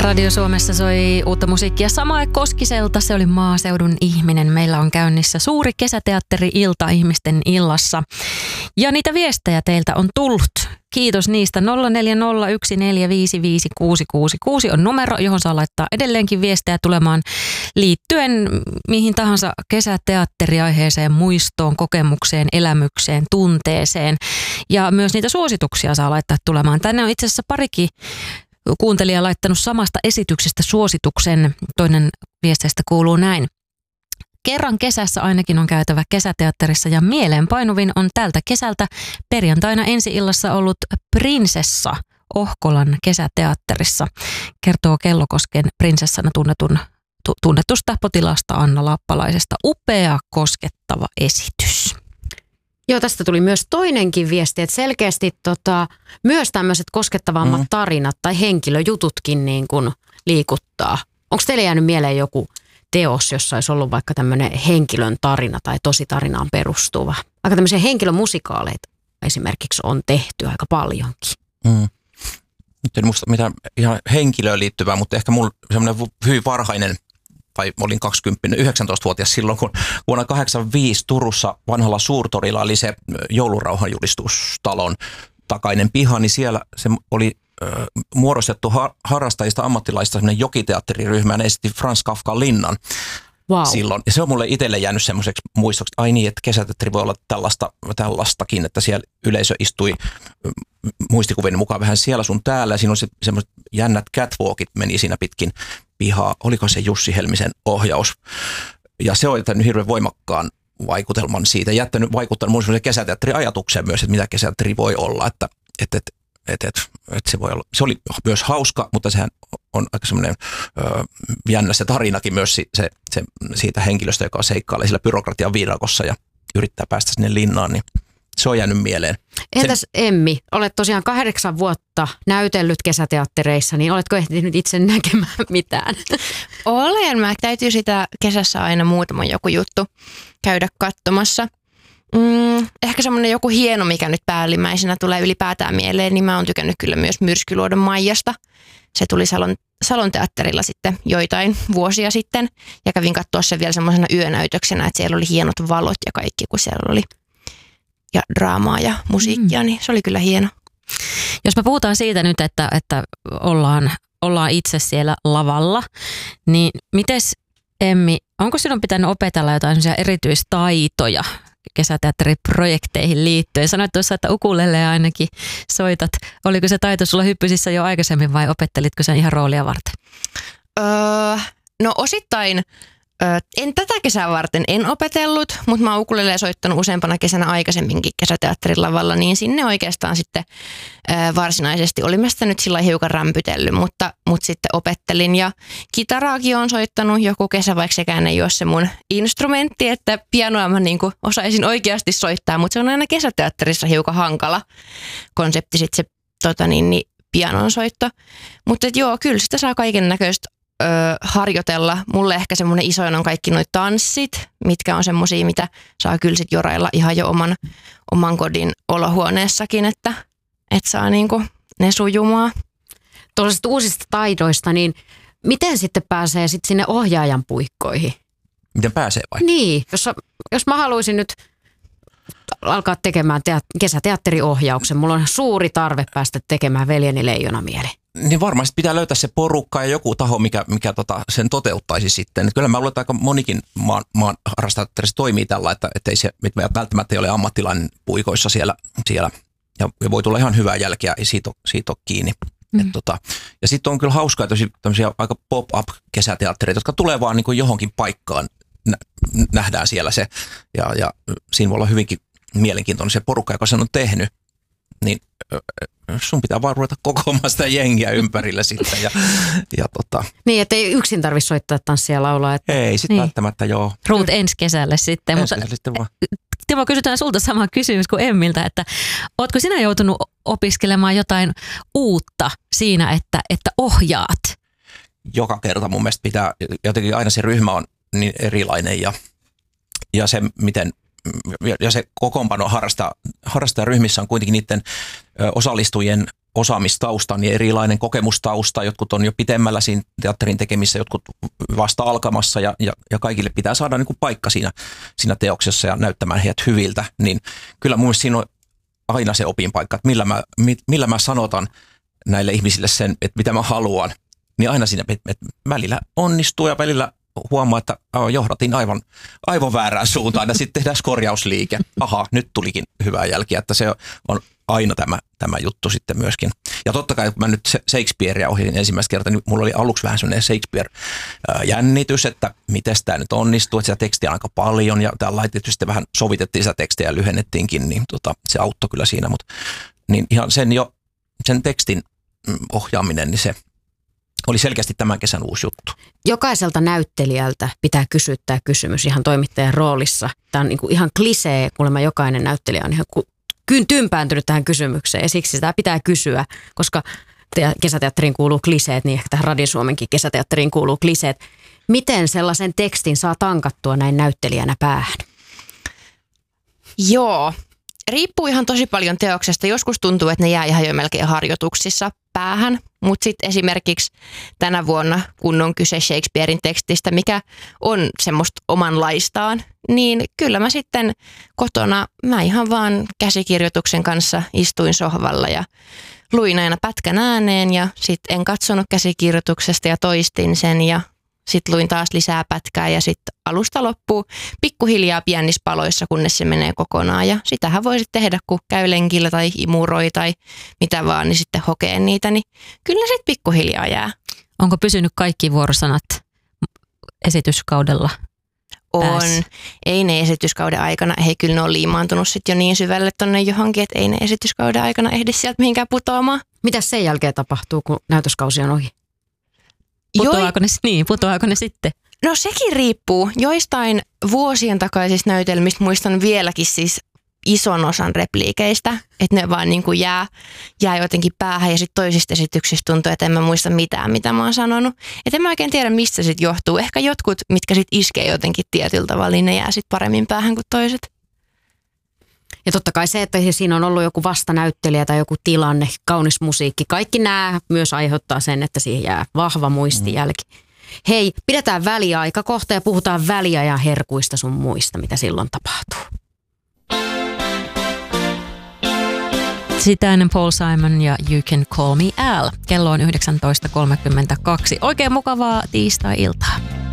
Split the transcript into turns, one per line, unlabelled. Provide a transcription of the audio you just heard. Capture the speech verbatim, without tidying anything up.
Radio Suomessa soi uutta musiikkia Samae Koskiselta. Se oli Maaseudun ihminen. Meillä on käynnissä suuri kesäteatteri-ilta ihmisten illassa. Ja niitä viestejä teiltä on tullut. Kiitos niistä. nolla neljä nolla yksi neljä viisi viisi kuusi kuusi kuusi on numero, johon saa laittaa edelleenkin viestejä tulemaan liittyen mihin tahansa kesäteatteriaiheeseen, muistoon, kokemukseen, elämykseen, tunteeseen. Ja myös niitä suosituksia saa laittaa tulemaan. Tänne on itse asiassa parikin kuuntelija laittanut samasta esityksestä suosituksen. Toinen viesteistä kuuluu näin. Kerran kesässä ainakin on käytävä kesäteatterissa ja mieleenpainuvin on tältä kesältä perjantaina ensi-illassa ollut Prinsessa Ohkolan kesäteatterissa, kertoo Kellokosken prinsessana tunnetun, tu, tunnetusta potilaasta Anna Lappalaisesta. Upea, koskettava esitys.
Joo, tästä tuli myös toinenkin viesti, että selkeästi tota, myös tämmöiset koskettavammat mm. tarinat tai henkilöjututkin niin kuin liikuttaa. Onko teille jäänyt mieleen joku teos, jossa olisi ollut vaikka tämmöinen henkilön tarina tai tositarinaan perustuva? Aika tämmöisiä henkilömusikaaleita esimerkiksi on tehty aika paljonkin.
Mm. Nyt en muista mitään ihan henkilöön liittyvää, mutta ehkä mulla semmoinen hyvin varhainen, tai olin kaksikymmentä, yhdeksäntoistavuotias silloin, kun vuonna kahdeksankymmentäviisi Turussa vanhalla Suurtorilla oli se joulurauhanjulistustalon takainen piha, niin siellä se oli äh, muodostettu har- harrastajista ammattilaisista semmoinen jokiteatteriryhmä, ja esitti Frans Kafkan Linnan wow. silloin. Ja se on mulle itselle jäänyt semmoiseksi muistoksi, ai niin, että kesäteatteri voi olla tällaista, tällaistakin, että siellä yleisö istui muistikuvien mukaan vähän siellä sun täällä, ja siinä on semmoiset jännät catwalkit meni siinä pitkin pihaa. Oliko se Jussi Helmisen ohjaus? Ja se on jättänyt hirveän voimakkaan vaikutelman siitä. Jättänyt vaikuttanut mun semmoisen kesäteatteriajatukseen myös, että mitä kesäteatteri voi olla. Että, että, että, että, että, että se, voi olla. Se oli myös hauska, mutta sehän on aika semmoinen ö, jännä se tarinakin myös se, se, se, siitä henkilöstä, joka seikkailee sillä byrokratian viidakossa ja yrittää päästä sinne linnaan, niin se on jäänyt mieleen.
Entäs Sen... Emmi, olet tosiaan kahdeksan vuotta näytellyt kesäteattereissa, niin oletko ehtinyt itse näkemään mitään?
Olen. Mä täytyy sitä kesässä aina muutama joku juttu käydä katsomassa. Mm, ehkä semmoinen joku hieno, mikä nyt päällimmäisenä tulee ylipäätään mieleen, niin mä oon tykännyt kyllä myös Myrskyluodon Maijasta. Se tuli Salon, Salon teatterilla sitten joitain vuosia sitten ja kävin katsoa sen vielä semmoisena yönäytöksenä, että siellä oli hienot valot ja kaikki, kun siellä oli ja draamaa ja musiikkia, mm. niin se oli kyllä hieno.
Jos me puhutaan siitä nyt, että, että ollaan, ollaan itse siellä lavalla, niin mites Emmi, onko sinun pitänyt opetella jotain erityistaitoja kesäteatteriprojekteihin liittyen? Sanoit tuossa, että ukulelea ainakin soitat. Oliko se taito sulla hyppysissä jo aikaisemmin vai opettelitko sen ihan roolia varten?
Öö, no osittain. En tätä kesää varten en opetellut, mutta mä oon ukulelea soittanut useampana kesänä aikaisemminkin kesäteatterin lavalla, niin sinne oikeastaan sitten ää, varsinaisesti olin mä sitä nyt sillä hiukan rämpytellyt, mutta, mutta sitten opettelin ja kitaraakin on soittanut joku kesä, vaikka sekään ei ole se mun instrumentti, että pianoa mä niin kuin osaisin oikeasti soittaa, mutta se on aina kesäteatterissa hiukan hankala konsepti sitten se tota niin, niin pianon soitto, mutta joo, kyllä sitä saa kaiken näköistä harjoitella. Mulle ehkä semmoinen isoin on kaikki noi tanssit, mitkä on semmosia, mitä saa kyllä sit jorailla ihan jo oman, oman kodin olohuoneessakin, että et saa niinku ne sujumaan.
Tuollaisista uusista taidoista, niin miten sitten pääsee sit sinne ohjaajan puikkoihin?
Miten pääsee vai?
Niin, jos, jos mä haluaisin nyt alkaa tekemään teat- kesäteatteriohjauksen, mulla on suuri tarve päästä tekemään Veljeni Leijonamieli.
Niin varmasti pitää löytää se porukka ja joku taho, mikä, mikä tota, sen toteuttaisi sitten. Että kyllä mä luulen, että aika monikin maan, maan harrastajateatterissa toimii tällä, että ei se että välttämättä ei ole ammattilainen puikoissa siellä. siellä. Ja voi tulla ihan hyvää jälkeä ja siitä, siitä on kiinni. Mm. Et tota, ja sitten on kyllä hauskaa tämmöisiä aika pop-up kesäteattereita, jotka tulee vaan niin kuin johonkin paikkaan. Nähdään siellä se ja, ja siinä voi olla hyvinkin mielenkiintoinen se porukka, joka sen on tehnyt. Niin sun pitää vaan ruveta kokoamaan sitä jengiä ympärille sitten. Ja, ja tota.
Niin, että ei yksin tarvitse soittaa, tanssia ja laulaa. Että...
Ei, sitten niin. Välttämättä joo.
Ruut ensi kesälle sitten.
Ensi
mutta
kesälle sitten vaan.
Timo, kysytään sulta sama kysymys kuin Emmiltä, että ootko sinä joutunut opiskelemaan jotain uutta siinä, että, että ohjaat?
Joka kerta mun mielestä pitää, jotenkin aina se ryhmä on niin erilainen ja, ja se miten ja se kokoonpano harrastaa, harrastajaryhmissä on kuitenkin niiden osallistujien osaamistausta, niin erilainen kokemustausta. Jotkut on jo pitemmällä siinä teatterin tekemissä, jotkut vasta alkamassa ja, ja, ja kaikille pitää saada niin kuin paikka siinä, siinä teoksessa ja näyttämään heidät hyviltä. Niin kyllä mun mielestä siinä on aina se opinpaikka, että millä mä, millä mä sanotan näille ihmisille sen, että mitä mä haluan. Niin aina siinä, että välillä onnistuu ja välillä huomaa, että johdatin aivan, aivan väärään suuntaan ja sitten tehdään korjausliike. Aha, nyt tulikin hyvää jälkiä, että se on aina tämä, tämä juttu sitten myöskin. Ja totta kai, kun mä nyt Shakespearea ohjasin ensimmäistä kertaa, niin mulla oli aluksi vähän sellainen Shakespeare-jännitys, että miten tämä nyt onnistuu, että sitä tekstiä on aika paljon ja tällä tietysti vähän sovitettiin sitä tekstiä ja lyhennettiinkin, niin tota, se auttoi kyllä siinä, mutta niin ihan sen jo, sen tekstin ohjaaminen, niin se oli selkeästi tämän kesän uusi juttu.
Jokaiselta näyttelijältä pitää kysyä tämä kysymys ihan toimittajan roolissa. Tämä on niin kuin ihan klisee, kuulemma jokainen näyttelijä on ihan ku- tympääntynyt tähän kysymykseen ja siksi sitä pitää kysyä, koska te- kesäteatteriin kuuluu kliseet, niin ehkä tähän Radio Suomenkin kesäteatteriin kuuluu kliseet. Miten sellaisen tekstin saa tankattua näin näyttelijänä päähän?
Joo, riippuu ihan tosi paljon teoksesta. Joskus tuntuu, että ne jää ihan jo melkein harjoituksissa päähän, mutta sitten esimerkiksi tänä vuonna, kun on kyse Shakespearein tekstistä, mikä on semmoista omanlaistaan, niin kyllä mä sitten kotona, mä ihan vaan käsikirjoituksen kanssa istuin sohvalla ja luin aina pätkän ääneen ja sitten en katsonut käsikirjoituksesta ja toistin sen ja sitten luin taas lisää pätkää ja sitten alusta loppuu pikkuhiljaa pienissä paloissa, kunnes se menee kokonaan. Ja sitähän voisit tehdä, kun käy lenkillä tai imuroi tai mitä vaan, niin sitten hokee niitä. Niin kyllä sitten pikkuhiljaa jää.
Onko pysynyt kaikki vuorosanat esityskaudella?
On.
Pääs.
Ei ne esityskauden aikana, hei kyllä ne on liimaantunut sitten jo niin syvälle tonne johonkin, että ei ne esityskauden aikana ehdi sieltä mihinkään putoamaan.
Mitä sen jälkeen tapahtuu, kun näytöskausi on ohi?
Putoaako ne, niin, putoaako ne sitten?
No sekin riippuu. Joistain vuosien takaisista näytelmistä muistan vieläkin siis ison osan repliikeistä, että ne vaan niin kuin jää, jää jotenkin päähän ja sitten toisista esityksistä tuntuu, että en mä muista mitään, mitä mä oon sanonut. Että en mä oikein tiedä, mistä se sitten johtuu. Ehkä jotkut, mitkä sitten iskee jotenkin tietyllä tavalla, niin ne jää sitten paremmin päähän kuin toiset.
Ja totta kai se, että siinä on ollut joku vastanäyttelijä tai joku tilanne, kaunis musiikki. Kaikki nämä myös aiheuttaa sen, että siihen jää vahva muistijälki. Hei, pidetään väliaika kohta ja puhutaan väliajan herkuista sun muista, mitä silloin tapahtuu.
Sitä ennen Paul Simon ja You Can Call Me Al. Kello on yhdeksäntoista kolmekymmentäkaksi. Oikein mukavaa tiistai-iltaa.